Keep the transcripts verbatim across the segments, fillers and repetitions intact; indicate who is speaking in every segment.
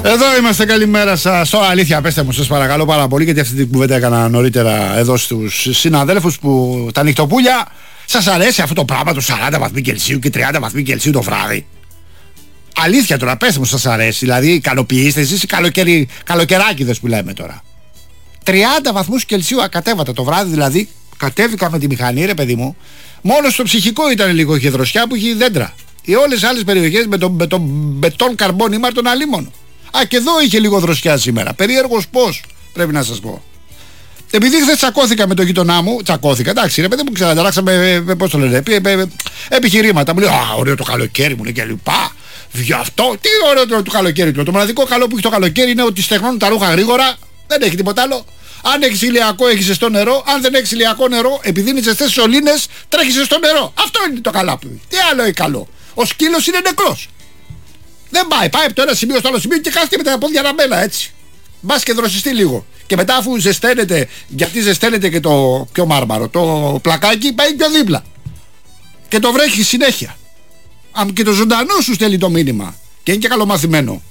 Speaker 1: Εδώ είμαστε, καλημέρα σας. Τώρα αλήθεια, πέστε μου, σας παρακαλώ πάρα πολύ, γιατί αυτή την κουβέντα έκανα νωρίτερα εδώ στους συναδέλφους που τα νυχτοπούλια. Σας αρέσει αυτό το πράγμα του σαράντα βαθμοί Κελσίου και τριάντα βαθμοί Κελσίου το βράδυ? Αλήθεια τώρα, πέστε μου, σας αρέσει? Δηλαδή, ικανοποιήστε εσείς οι καλοκαιρι... καλοκαιράκιδες που λέμε τώρα. τριάντα βαθμούς Κελσίου ακατέβατα το βράδυ, δηλαδή κατέβηκα με τη μηχανή, ρε παιδί μου. Μόνο στο ψυχικό ήταν λίγο η δροσιά που είχε δέντρα. Οι όλες οι άλλες περιοχές με τον το μπετόν καρμπόν ήμαρτον αλίμονο. Α, και εδώ είχε λίγο δροσιά σήμερα. Περίεργος πώς, πρέπει να σας πω. Επειδή χθες τσακώθηκα με τον γείτονά μου, τσακώθηκα, εντάξει, ρε παιδί μου, ξαναταράξαμε, πώς το λένε, επιχειρήματα. Μου λέει, α, ωραίο το καλοκαίρι, μου λέει και λοιπά. Γι' αυτό, τι ωραίο το, το καλοκαίρι του. Το μοναδικό καλό που έχει το καλοκαίρι είναι ότι στεγνώνουν τα ρούχα γρήγορα, δεν έχει τίποτα άλλο. Αν έχεις ηλιακό, έχεις ζεστό νερό. Αν δεν έχεις ηλιακό νερό, επειδή είναι ζεστές σωλήνες, τρέχεις ζεστό νερό. Αυτό είναι το καλάπι. Τι άλλο είναι καλό? Ο σκύλος είναι νεκρός. Δεν πάει, πάει από το ένα σημείο στο άλλο σημείο και κάθεται με τα πόδια ραμμένα έτσι. Μπας και δροσιστεί λίγο. Και μετά, αφού ζεσταίνεται, γιατί ζεσταίνεται και το πιο μάρμαρο, το πλακάκι, πάει πιο δίπλα. Και το βρέχει συνέχεια. Αν και το ζωντανό σου στέλνει το μήνυμα. Και είναι και καλομαθημένο.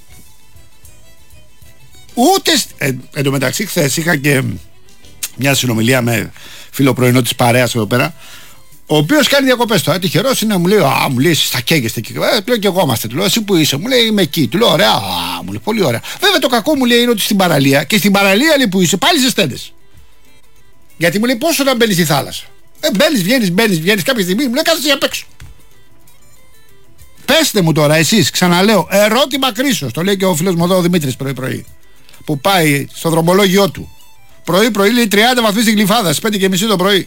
Speaker 1: Ούτε. Ε, εν τω μεταξύ, χθες είχα και μια συνομιλία με φίλο πρωινό της παρέας εδώ πέρα, ο οποίος κάνει διακοπές τώρα. Τυχερός είναι, μου λέει, α, μου λέει, εσείς θα καίγεστε. Και ε, λέω, και εγώ είμαστε. Του λέω, εσύ που είσαι? Μου λέει, είμαι εκεί. Του λέω, ωραία, α, μου λέει, πολύ ωραία. Βέβαια, το κακό, μου λέει, είναι ότι στην παραλία, και στην παραλία, λέει, που είσαι, πάλι ζεσταίνεις. Γιατί μου λέει, πόσο να μπαίνεις στη θάλασσα? Ε, μπαίνεις, βγαίνεις, μπαίνεις, βγαίνεις. Κάποια στιγμή μου λέει, κάθεσαι απ' έξω. Πέστε μου τώρα εσείς, ξαναλέω, ερώτημα κρίσεως. Το λέει και ο φίλος μου εδώ ο Δημήτρης πρωί-πρωί, που πάει στο δρομολόγιο του. Πρωί-πρωί λέει τριάντα βαθμοί στην Γλυφάδα, στις πέντε και μισή το πρωί.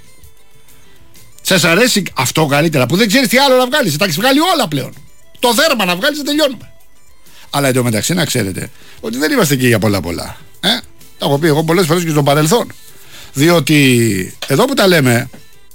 Speaker 1: Σας αρέσει αυτό καλύτερα, που δεν ξέρεις τι άλλο να βγάλεις? Τα έχεις βγάλει όλα πλέον. Το δέρμα να βγάλεις, δεν τελειώνουμε. Αλλά εντωμεταξύ να ξέρετε ότι δεν είμαστε εκεί για πολλά πολλά. Ε? Τα έχω πει εγώ πολλές φορές και στο παρελθόν. Διότι εδώ που τα λέμε,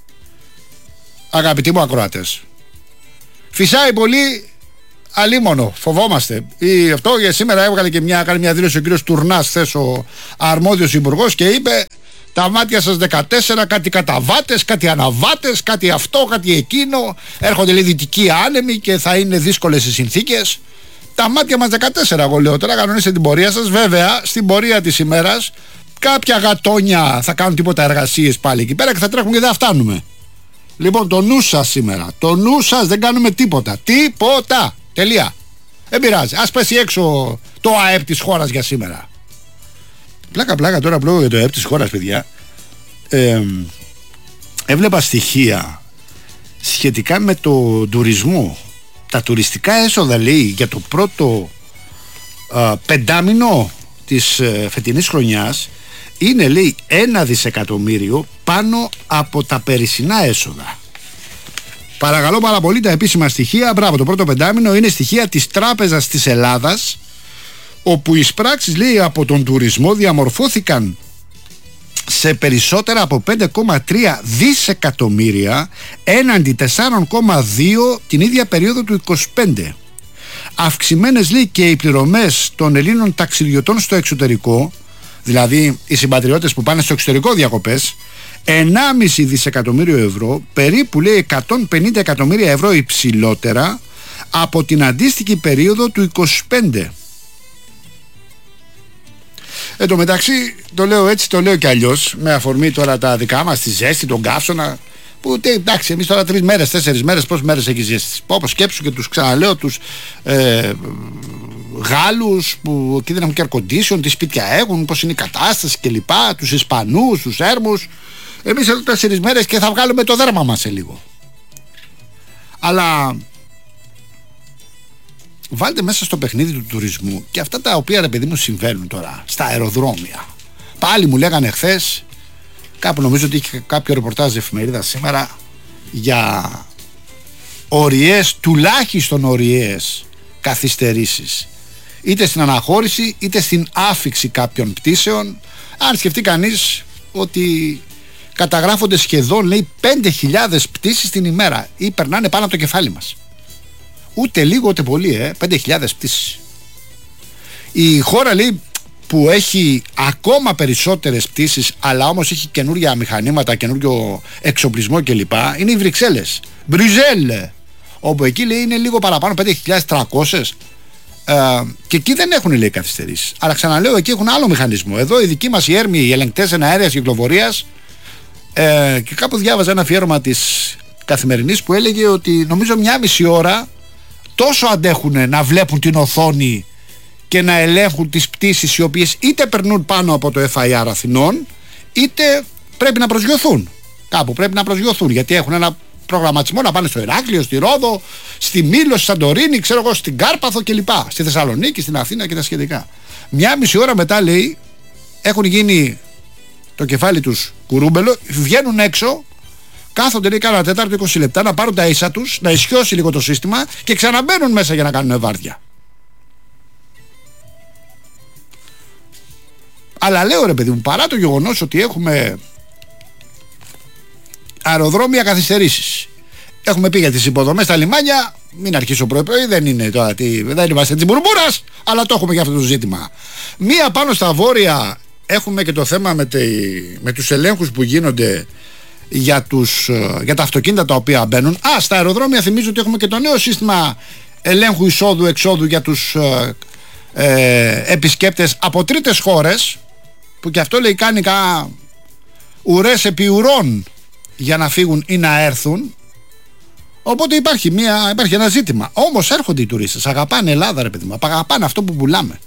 Speaker 1: αγαπητοί μου ακροατές, φυσάει πολύ αλίμονο, φοβόμαστε. Ή αυτό για σήμερα έβγαλε και μια, κάνει μια δήλωση ο κύριος Τουρνάς, χθες ο αρμόδιος υπουργός, και είπε: τα μάτια σας δεκατέσσερα, κάτι καταβάτες, κάτι αναβάτες, κάτι αυτό, κάτι εκείνο. Έρχονται, λέει, δυτικοί άνεμοι και θα είναι δύσκολες οι συνθήκες. Τα μάτια μας δεκατέσσερα, εγώ λέω τώρα, κανονίστε την πορεία σας. Βέβαια, στην πορεία της ημέρας, κάποια γατόνια θα κάνουν τίποτα εργασίες πάλι εκεί πέρα και θα τρέχουν και δεν θα φτάνουμε. Λοιπόν, το νου σας σήμερα, το νου σας, δεν κάνουμε τίποτα. Τίποτα. Τελεία. Δεν πειράζει. Ας πέσει έξω το ΑΕΠ της χώρας για σήμερα. Πλάκα πλάκα τώρα πλέον για το ΑΕΠ της χώρας, παιδιά. Ε, έβλεπα στοιχεία σχετικά με το τουρισμό. Τα τουριστικά έσοδα, λέει, για το πρώτο α, πεντάμινο της ε, φετινής χρονιάς είναι, λέει, ένα δισεκατομμύριο πάνω από τα περσινά έσοδα. Παρακαλώ πάρα πολύ τα επίσημα στοιχεία. Μπράβο, το πρώτο πεντάμινο είναι στοιχεία της Τράπεζας της Ελλάδας, όπου οι εισπράξεις, λέει, από τον τουρισμό διαμορφώθηκαν σε περισσότερα από πέντε κόμμα τρία δισεκατομμύρια έναντι τέσσερα κόμμα δύο την ίδια περίοδο του είκοσι πέντε. Αυξημένες, λέει, και οι πληρωμές των Ελλήνων ταξιδιωτών στο εξωτερικό, δηλαδή οι συμπατριώτες που πάνε στο εξωτερικό διακοπές, ενάμιση δισεκατομμύριο ευρώ, περίπου, λέει, εκατόν πενήντα εκατομμύρια ευρώ υψηλότερα από την αντίστοιχη περίοδο του είκοσι πέντε. Εν τω μεταξύ, το λέω έτσι, το λέω και αλλιώς, με αφορμή τώρα τα δικά μας, τη ζέστη, τον καύσωνα, που εντάξει, εμείς τώρα τρεις μέρες, τέσσερις μέρες, πόσες μέρες έχει ζέστη? Όπως σκέψου και τους ξαναλέω, τους ε, Γάλλους που εκεί δεν έχουν και air condition, τι σπίτια έχουν, πώς είναι η κατάσταση κλπ. Τους Ισπανούς, τους Σέρμους. Εμείς εδώ τέσσερις μέρες και θα βγάλουμε το δέρμα μας σε λίγο. Αλλά βάλτε μέσα στο παιχνίδι του τουρισμού και αυτά τα οποία, ρε παιδί μου, συμβαίνουν τώρα στα αεροδρόμια. Πάλι μου λέγανε χθες, κάπου νομίζω ότι είχε κάποιο ρεπορτάζ εφημερίδα σήμερα, για ωριές, τουλάχιστον ωριές καθυστερήσεις, είτε στην αναχώρηση είτε στην άφιξη κάποιων πτήσεων. Αν σκεφτεί κανείς ότι καταγράφονται σχεδόν, λέει, πέντε χιλιάδες πτήσεις την ημέρα ή περνάνε πάνω από το κεφάλι μας. Ούτε λίγο ούτε πολύ, ε, πέντε χιλιάδες πτήσεις. Η χώρα, λέει, που έχει ακόμα περισσότερες πτήσεις, αλλά όμως έχει καινούρια μηχανήματα, καινούριο εξοπλισμό κλπ, είναι οι Βρυξέλλες, Μπρυζέλ, όπου εκεί, λέει, είναι λίγο παραπάνω, πέντε χιλιάδες τριακόσιες. Ε, και εκεί δεν έχουν, λέει, καθυστερήσεις. Αλλά ξαναλέω, εκεί έχουν άλλο μηχανισμό. Εδώ οι δικοί μας οι έρμοι, οι ελεγκτές εναέρειας κυκλοφορίας, ε, και κάπου διάβαζα ένα αφιέρωμα της Καθημερινής που έλεγε ότι νομίζω μια μισή ώρα τόσο αντέχουν να βλέπουν την οθόνη και να ελέγχουν τις πτήσεις οι οποίες είτε περνούν πάνω από το εφ άι αρ Αθηνών, είτε πρέπει να προσγειωθούν. Κάπου πρέπει να προσγειωθούν, γιατί έχουν ένα προγραμματισμό να πάνε στο Ηράκλειο, στη Ρόδο, στη Μήλο, στη Σαντορίνη, ξέρω εγώ, στην Κάρπαθο κλπ. Στη Θεσσαλονίκη, στην Αθήνα και τα σχετικά. Μια μισή ώρα μετά, λέει, έχουν γίνει το κεφάλι τους κουρούμπελο, βγαίνουν έξω, κάθονται, λέει, κάνα τέταρτο είκοσι λεπτά να πάρουν τα ίσα τους, να ισιώσει λίγο το σύστημα και ξαναμπαίνουν μέσα για να κάνουν βάρδια. Αλλά λέω, ρε παιδί μου, παρά το γεγονός ότι έχουμε αεροδρόμια καθυστερήσεις, έχουμε πει για τις υποδομές στα λιμάνια, μην αρχίσω πρωί-πρωί, δεν είναι τώρα, τι, δεν είμαστε της μπουρμπούρας, αλλά το έχουμε για αυτό το ζήτημα. Μία πάνω στα βόρεια έχουμε και το θέμα με, τε, με τους ελέγχους που γίνονται για, τους, για τα αυτοκίνητα τα οποία μπαίνουν. Α, στα αεροδρόμια θυμίζω ότι έχουμε και το νέο σύστημα ελέγχου εισόδου-εξόδου για τους ε, ε, επισκέπτες από τρίτες χώρες, που και αυτό, λέει, κάνει κα ουρές επί ουρών για να φύγουν ή να έρθουν. Οπότε υπάρχει, μια, υπάρχει ένα ζήτημα. Όμως έρχονται οι τουρίστες, αγαπάνε Ελλάδα, ρε παιδί μου, αγαπάνε αυτό που πουλάμε.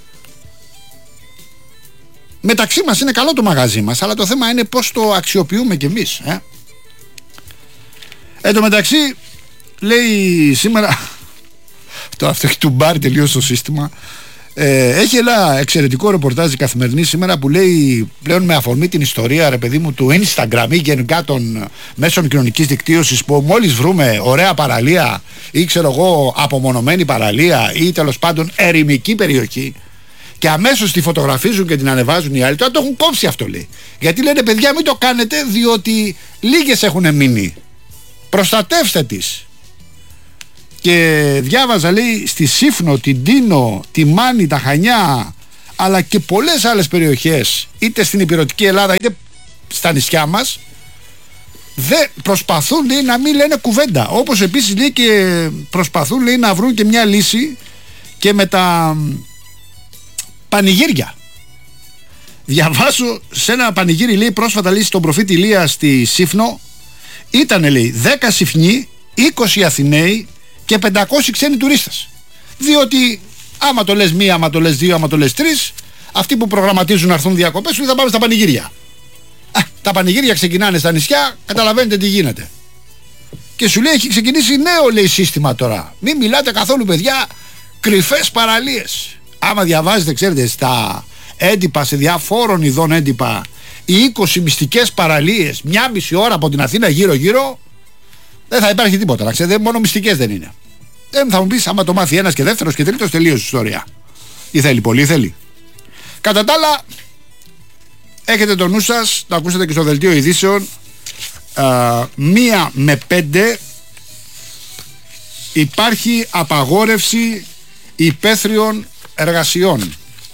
Speaker 1: Μεταξύ μας είναι καλό το μαγαζί μας, αλλά το θέμα είναι πώς το αξιοποιούμε κι εμείς. Ε? Εν τω μεταξύ, λέει σήμερα, το αυτό έχει του μπάρει τελείως το σύστημα. Ε, έχει ένα εξαιρετικό ρεπορτάζ η Καθημερινή σήμερα που λέει, πλέον με αφορμή την ιστορία, ρε παιδί μου, του Instagram ή γενικά των μέσων κοινωνικής δικτύωσης, που μόλις βρούμε ωραία παραλία ή ξέρω εγώ απομονωμένη παραλία ή τέλος πάντων ερημική περιοχή, και αμέσως τη φωτογραφίζουν και την ανεβάζουν οι άλλοι, τώρα το έχουν κόψει αυτό, λέει. Γιατί λένε, παιδιά, μην το κάνετε, διότι λίγες έχουν μείνει. Προστατεύστε τις. Και διάβαζα, λέει, στη Σύφνο, την Τίνο, τη Μάνη, τα Χανιά, αλλά και πολλές άλλες περιοχές, είτε στην υπηρετική Ελλάδα είτε στα νησιά μας, δεν προσπαθούν, λέει, να μην λένε κουβέντα. Όπως επίσης, λέει, και προσπαθούν, λέει, να βρουν και μια λύση και με τα πανηγύρια. Διαβάζω σε ένα πανηγύρι, λέει, πρόσφατα, λέει, στον προφήτη Ηλία στη Σύφνο, ήταν, λέει, δέκα Συφνοί, είκοσι Αθηναίοι και πεντακόσιοι ξένοι τουρίστες. Διότι άμα το λες μία, άμα το λες δύο, άμα το λες τρεις, αυτοί που προγραμματίζουν να έρθουν διακοπές σου θα πάμε στα πανηγύρια. Α, τα πανηγύρια ξεκινάνε στα νησιά, καταλαβαίνετε τι γίνεται. Και σου λέει, έχει ξεκινήσει νέο, λέει, σύστημα τώρα. Μην μιλάτε καθόλου, παιδιά, κρυφές παραλίες. Άμα διαβάζετε, ξέρετε, στα έντυπα, σε διαφόρων ειδών έντυπα, οι είκοσι μυστικές παραλίες, μια μισή ώρα από την Αθήνα γύρω-γύρω, δεν θα υπάρχει τίποτα, να ξέρετε, μόνο μυστικές δεν είναι. Δεν θα μου πεις, άμα το μάθει ένας και δεύτερος και τρίτος, τελείωσε η ιστορία. Ή θέλει πολύ, ή θέλει. Κατά τα άλλα, έχετε το νου σας, το ακούσατε και στο δελτίο ειδήσεων, α, μία με πέντε υπάρχει απαγόρευση υπαίθριων εργασιών.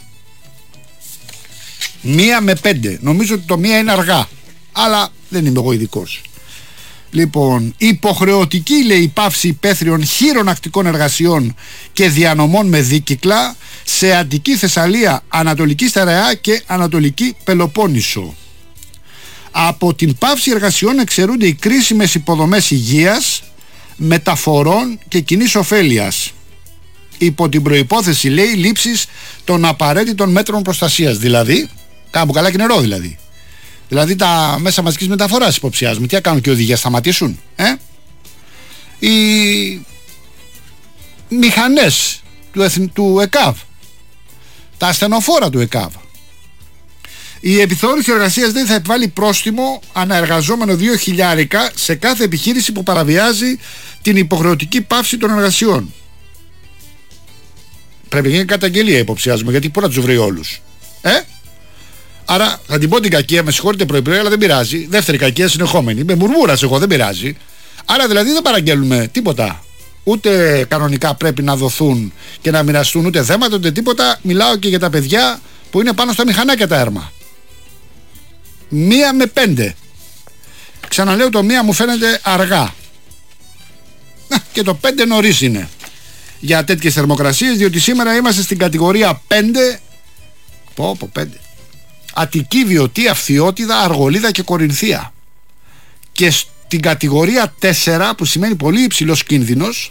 Speaker 1: Μία με πέντε. Νομίζω ότι το μία είναι αργά, αλλά δεν είμαι εγώ ειδικός. Λοιπόν, υποχρεωτική, λέει, η πάυση υπαίθριων χειρονακτικών εργασιών και διανομών με δίκυκλα σε Αττική, Θεσσαλία, Ανατολική Στερεά και Ανατολική Πελοπόννησο. Από την πάυση εργασιών εξαιρούνται οι κρίσιμες υποδομές υγείας, μεταφορών και κοινής ωφέλειας, υπό την προϋπόθεση, λέει, λήψης των απαραίτητων μέτρων προστασίας. Δηλαδή, κάπου καλά και νερό, δηλαδή. Δηλαδή τα μέσα μαζικής μεταφοράς υποψιάζουμε. Τι θα κάνουν και οι οδηγοί, σταματήσουν, ε? Οι μηχανές του, εθν... του ΕΚΑΒ, τα ασθενοφόρα του ΕΚΑΒ. Η επιθεώρηση εργασίας δεν θα επιβάλλει πρόστιμο αναεργαζόμενο δύο χιλιάρικα σε κάθε επιχείρηση που παραβιάζει την υποχρεωτική πάυση των εργασιών. Πρέπει να γίνει καταγγελία, υποψιάζουμε, γιατί πού να τους βρει όλους, ε? Άρα θα την πω την κακία, με συγχωρείτε πρωί-πρωί, αλλά δεν πειράζει. Δεύτερη κακία συνεχόμενη. Με μουρμούρας εγώ, δεν πειράζει. Άρα δηλαδή δεν παραγγέλνουμε τίποτα. Ούτε κανονικά πρέπει να δοθούν και να μοιραστούν ούτε θέματα ούτε τίποτα. Μιλάω και για τα παιδιά που είναι πάνω στα μηχανάκια τα έρμα. Μία με πέντε. Ξαναλέω, το μία μου φαίνεται αργά. Και το πέντε νωρίς είναι. για τέτοιες θερμοκρασίες, διότι σήμερα είμαστε στην κατηγορία πέντε. Πω πω πέντε. Αττική, Βιωτία, Φθιώτιδα, Αργολίδα και Κορινθία. Και στην κατηγορία τέσσερα, που σημαίνει πολύ υψηλός κίνδυνος,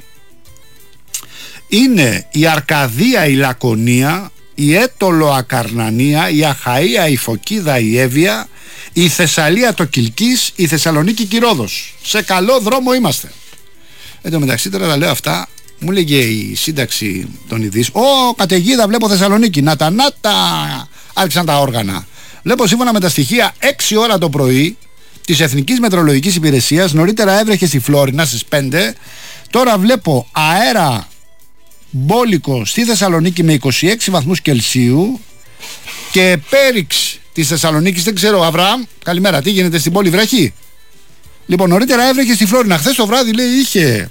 Speaker 1: είναι η Αρκαδία, η Λακωνία, η Έτολο Ακαρνανία, η Αχαΐα, η Φωκίδα, η Εύβοια, η Θεσσαλία, το Κιλκής, η Θεσσαλονίκη και η Ρόδος. Σε καλό δρόμο είμαστε. Εν τω μεταξύ, τώρα τα λέω αυτά, μου λέγε η σύνταξη των ειδήσεων, Ω, καταιγίδα, βλέπω Θεσσαλονίκη. Να τα, να τα, άρχισαν τα όργανα. Βλέπω σύμφωνα με τα στοιχεία έξι ώρα το πρωί της Εθνικής Μετεωρολογικής Υπηρεσίας, νωρίτερα έβρεχε στη Φλόρινα στις πέντε. Τώρα βλέπω αέρα μπόλικο στη Θεσσαλονίκη με είκοσι έξι βαθμούς Κελσίου και πέριξ της Θεσσαλονίκης, δεν ξέρω, Αβραάμ, καλημέρα, τι γίνεται στην πόλη, βρέχει? Λοιπόν, νωρίτερα έβρεχε στη Φλόρινα. Χθες το βράδυ, λέει, είχε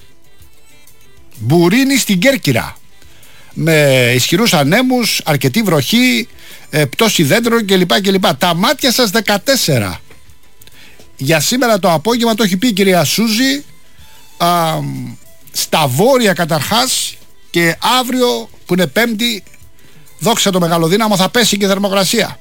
Speaker 1: μπουρίνι στην Κέρκυρα με ισχυρούς ανέμους, αρκετή βροχή, ε, πτώση δέντρων κλπ, κλπ. Τα μάτια σας δεκατέσσερα. Για σήμερα το απόγευμα, το έχει πει η κυρία Σούζη, α, στα βόρεια καταρχάς, και αύριο που είναι Πέμπτη, δόξα το μεγαλοδύναμο, θα πέσει και η θερμοκρασία.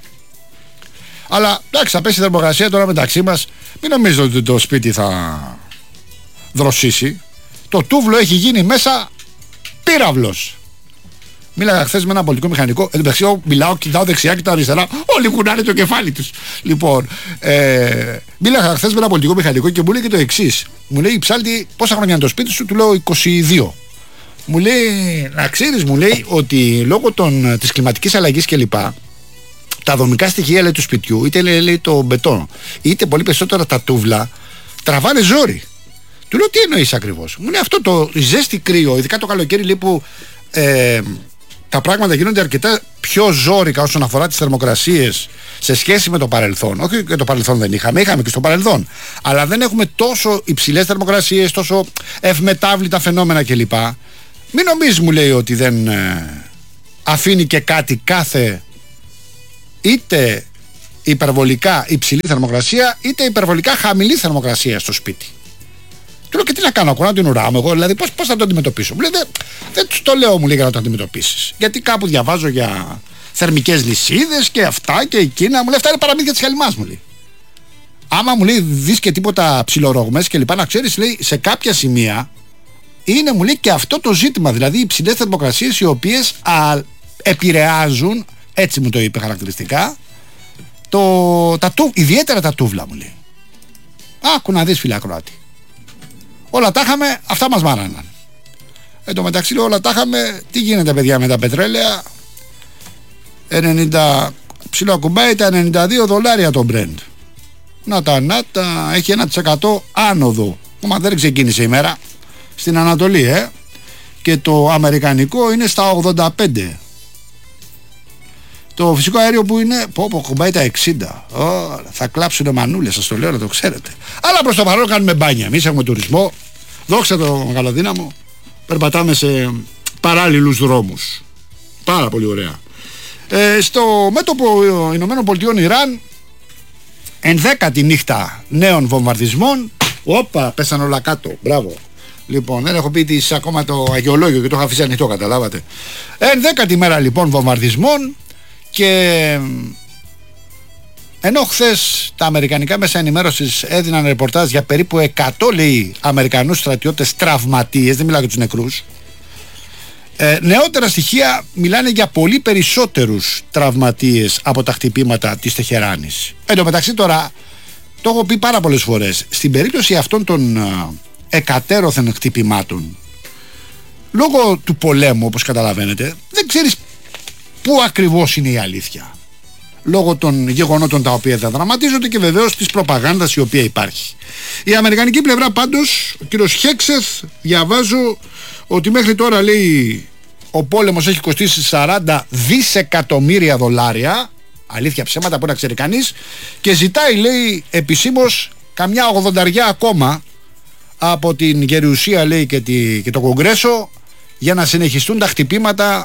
Speaker 1: Αλλά εντάξει, θα πέσει η θερμοκρασία τώρα μεταξύ μας. Μην νομίζετε ότι το σπίτι θα δροσίσει. Το τούβλο έχει γίνει μέσα πύραυλος. Μίλαγα χθες με ένα πολιτικό μηχανικό. Εν τω μεταξύ, μιλάω, κοιτάω δεξιά, κοιτάω αριστερά. Όλοι κουνάνε το κεφάλι τους. Λοιπόν, ε, μίλαγα χθες με ένα πολιτικό μηχανικό και μου λέει και το εξής. Μου λέει, Ψάλτη, πόσα χρόνια είναι το σπίτι σου? Του λέω είκοσι δύο. Μου λέει, να ξέρεις, μου λέει, ότι λόγω των, της κλιματικής αλλαγής κλπ, τα δομικά στοιχεία, λέει, του σπιτιού, είτε λέει, λέει το μπετόν, είτε πολύ περισσότερα τα τούβλα, τραβάνε ζόρι. Του λέω, τι εννοείς ακριβώς? Μου λέει, αυτό το ζέστη κρύο, ειδικά το καλοκαίρι, λέει, που ε, τα πράγματα γίνονται αρκετά πιο ζόρικα όσον αφορά τις θερμοκρασίες σε σχέση με το παρελθόν. Όχι και το παρελθόν δεν είχαμε, είχαμε και στο παρελθόν. Αλλά δεν έχουμε τόσο υψηλές θερμοκρασίες, τόσο ευμετάβλητα φαινόμενα κλπ. Μην νομίζεις, μου λέει, ότι δεν ε, αφήνει και κάτι κάθε είτε υπερβολικά υψηλή θερμοκρασία είτε υπερβολικά χαμηλή θερμοκρασία στο σπίτι. Του λέω, και τι να κάνω, ακούω να την ουράμε εγώ, δηλαδή πώς, πώς θα το αντιμετωπίσω? Μου λέει, δεν, δεν τους το λέω, μου λέει, για να το αντιμετωπίσεις. Γιατί κάπου διαβάζω για θερμικές λυσίδες και αυτά και εκείνα. Μου λέει, αυτά είναι παραμύθια της χαλιμάς, μου λέει. Άμα, μου λέει, δεις και τίποτα ψιλορογμές και λοιπά, να ξέρεις, λέει, σε κάποια σημεία είναι, μου λέει, και αυτό το ζήτημα, δηλαδή οι υψηλές θερμοκρασίες οι οποίες α, επηρεάζουν, έτσι μου το είπε χαρακτηριστικά, το, τα, ιδιαίτερα τα τούβλα, μου λέει. Άκου να δεις, φίλε ακροάτη. Όλα τα είχαμε, αυτά μας μάραναν. Εν τω μεταξύ, λέω, όλα τα είχαμε, τι γίνεται, παιδιά, με τα πετρέλαια? ενενήντα, ψηλό ακουμπάει τα ενενήντα δύο δολάρια το Brent. Να τα, να τα, έχει ένα τοις εκατό άνοδο. Μα δεν ξεκίνησε η μέρα. Στην Ανατολή, ε. Και το αμερικανικό είναι στα ογδόντα πέντε. Το φυσικό αέριο που είναι, πω πω, κουμπάει τα εξήντα. Oh, θα κλάψουνε μανούλες, σας το λέω να το ξέρετε. Αλλά προς το παρόν κάνουμε μπάνια. Εμείς έχουμε τουρισμό, δόξα το μεγαλοδύναμο, περπατάμε σε παράλληλους δρόμους. Πάρα πολύ ωραία. Ε, στο μέτωπο Ηνωμένων Πολιτειών Ιράν, ενδέκατη νύχτα νέων βομβαρδισμών. Όπα, πέσαν όλα κάτω. Μπράβο. Λοιπόν, δεν έχω πει τις, ακόμα το αγιολόγιο και το έχω αφήσει ανοιχτό, καταλάβατε. Ενδέκατη μέρα λοιπόν βομβαρδισμών. Και ενώ χθες τα αμερικανικά μέσα ενημέρωσης έδιναν ρεπορτάζ για περίπου εκατό, λέει, Αμερικανούς στρατιώτες τραυματίες, δεν μιλάω για τους νεκρούς, ε, νεότερα στοιχεία μιλάνε για πολύ περισσότερους τραυματίες από τα χτυπήματα της Τεχεράνης. Εν τω μεταξύ, τώρα το έχω πει πάρα πολλές φορές, στην περίπτωση αυτών των ε, εκατέρωθεν χτυπημάτων, λόγω του πολέμου, όπως καταλαβαίνετε, δεν ξέρεις πού ακριβώς είναι η αλήθεια, λόγω των γεγονότων τα οποία θα δραματίζονται και βεβαίως της προπαγάνδας η οποία υπάρχει. Η αμερικανική πλευρά πάντως, ο κύριος Χέξεθ, διαβάζω ότι μέχρι τώρα, λέει, ο πόλεμος έχει κοστίσει σαράντα δισεκατομμύρια δολάρια, αλήθεια ψέματα που να ξέρει κανείς, και ζητάει, λέει, επισήμως καμιά ογδονταριά ακόμα από την Γερουσία, λέει, και, τη, και το Κογκρέσο, για να συνεχιστούν τα χτυπήματα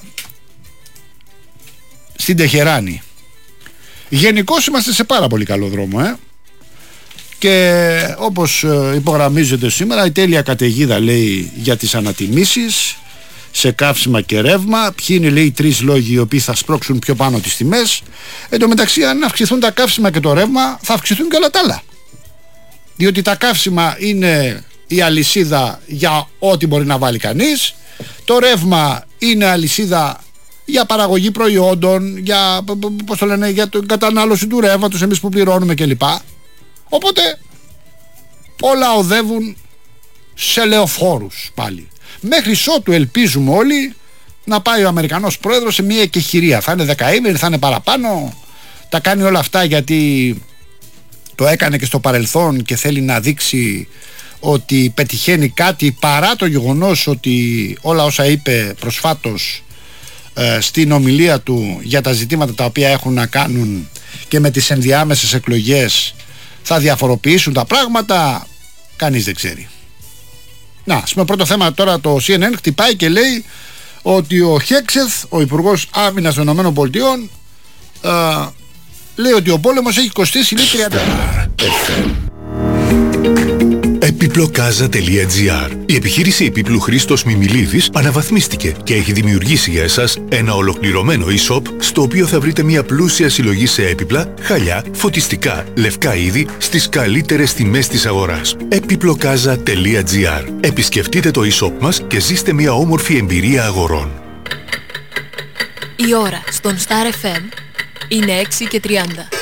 Speaker 1: στην Τεχεράνη. Γενικώς είμαστε σε πάρα πολύ καλό δρόμο, ε? Και όπως υπογραμμίζεται σήμερα, η τέλεια καταιγίδα, λέει, για τις ανατιμήσεις σε καύσιμα και ρεύμα. Ποιοι είναι, λέει, οι τρεις λόγοι οι οποίοι θα σπρώξουν πιο πάνω τις τιμές? Εν τω μεταξύ, αν αυξηθούν τα καύσιμα και το ρεύμα, θα αυξηθούν και όλα τα άλλα. Διότι τα καύσιμα είναι η αλυσίδα για ό,τι μπορεί να βάλει κανείς. Το ρεύμα είναι αλυσίδα για παραγωγή προϊόντων, για, πώς το λένε, για την κατανάλωση του ρεύματος, εμείς που πληρώνουμε κλπ. Οπότε όλα οδεύουν σε λεωφόρους πάλι. Μέχρι ότου ελπίζουμε όλοι να πάει ο Αμερικανός πρόεδρος σε μια εκεχηρία. Θα είναι δεκαήμερη, θα είναι παραπάνω. Τα κάνει όλα αυτά γιατί το έκανε και στο παρελθόν και θέλει να δείξει ότι πετυχαίνει κάτι, παρά το γεγονός ότι όλα όσα είπε προσφάτως ε, στην ομιλία του για τα ζητήματα τα οποία έχουν να κάνουν και με τις ενδιάμεσες εκλογές θα διαφοροποιήσουν τα πράγματα, κανείς δεν ξέρει. Να, ας πούμε, πρώτο θέμα τώρα, το σι εν εν χτυπάει και λέει ότι ο Χέξεθ, ο Υπουργός Άμυνας των ΗΠΑ, ε, λέει ότι ο πόλεμος έχει κοστίσει λέει τριάντα.
Speaker 2: Επιπλοκάζα τελεία τζι άρ. Η επιχείρηση επίπλου Χρήστος Μιμιλίδης αναβαθμίστηκε και έχει δημιουργήσει για εσάς ένα ολοκληρωμένο e-shop στο οποίο θα βρείτε μια πλούσια συλλογή σε έπιπλα, χαλιά, φωτιστικά, λευκά είδη στις καλύτερες τιμές της αγοράς. Επιπλοκάζα τελεία τζι άρ. Επισκεφτείτε το e-shop μας και ζήστε μια όμορφη εμπειρία αγορών.
Speaker 3: Η ώρα στον Star εφ εμ είναι έξι και τριάντα.